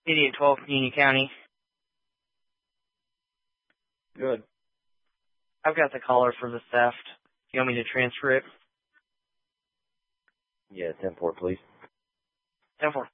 Idiot 12, Union County. Good. I've got the caller for the theft. You want me to transfer it? Yeah, 10-4, please. 10-4.